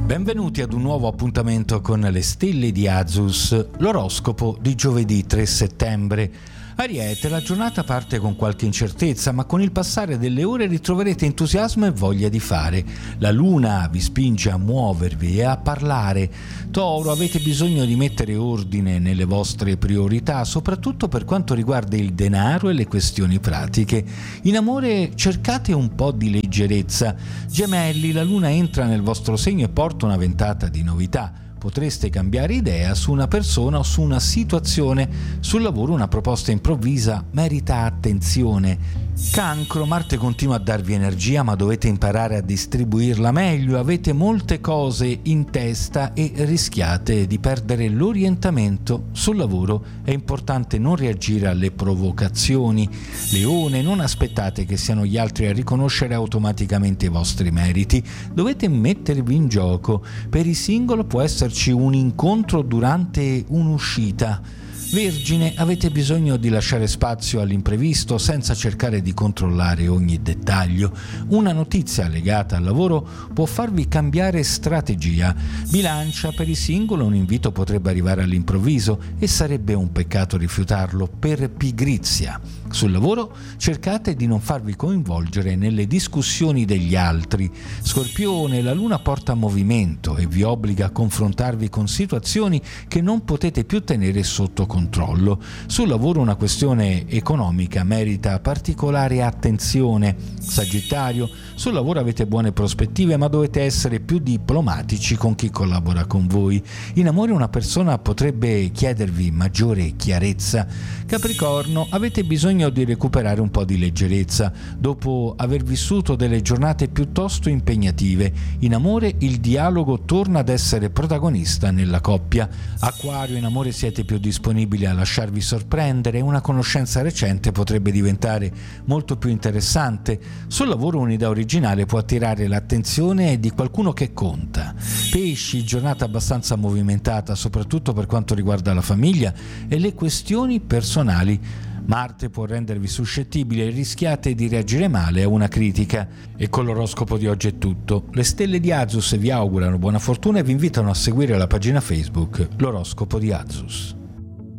Benvenuti ad un nuovo appuntamento con le stelle di Azus, l'oroscopo di giovedì 3 settembre. Ariete, la giornata parte con qualche incertezza, ma con il passare delle ore ritroverete entusiasmo e voglia di fare. La luna vi spinge a muovervi e a parlare. Toro, avete bisogno di mettere ordine nelle vostre priorità, soprattutto per quanto riguarda il denaro e le questioni pratiche. In amore cercate un po' di leggerezza. Gemelli, la luna entra nel vostro segno e porta una ventata di novità. Potreste cambiare idea su una persona o su una situazione. Sul lavoro una proposta improvvisa merita attenzione. Cancro, Marte continua a darvi energia, ma dovete imparare a distribuirla meglio. Avete molte cose in testa e rischiate di perdere l'orientamento. Sul lavoro è importante non reagire alle provocazioni. Leone, non aspettate che siano gli altri a riconoscere automaticamente i vostri meriti. Dovete mettervi in gioco. Per i single può esserci un incontro durante un'uscita. Vergine, avete bisogno di lasciare spazio all'imprevisto senza cercare di controllare ogni dettaglio. Una notizia legata al lavoro può farvi cambiare strategia. Bilancia, per i single un invito potrebbe arrivare all'improvviso e sarebbe un peccato rifiutarlo per pigrizia. Sul lavoro cercate di non farvi coinvolgere nelle discussioni degli altri. Scorpione, la luna porta movimento e vi obbliga a confrontarvi con situazioni che non potete più tenere sotto controllo. Sul lavoro una questione economica merita particolare attenzione. Sagittario, sul lavoro avete buone prospettive, ma dovete essere più diplomatici con chi collabora con voi. In amore una persona potrebbe chiedervi maggiore chiarezza. Capricorno, avete bisogno di recuperare un po' di leggerezza dopo aver vissuto delle giornate piuttosto impegnative. In amore il dialogo torna ad essere protagonista nella coppia. Acquario, in amore siete più disponibili a lasciarvi sorprendere e una conoscenza recente potrebbe diventare molto più interessante. Sul lavoro un'idea originale può attirare l'attenzione di qualcuno che conta. Pesci, giornata abbastanza movimentata soprattutto per quanto riguarda la famiglia e le questioni personali. Marte può rendervi suscettibili e rischiate di reagire male a una critica. E con l'oroscopo di oggi è tutto. Le stelle di Azus vi augurano buona fortuna e vi invitano a seguire la pagina Facebook L'oroscopo di Azus.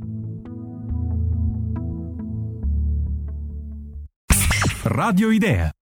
Radio Idea.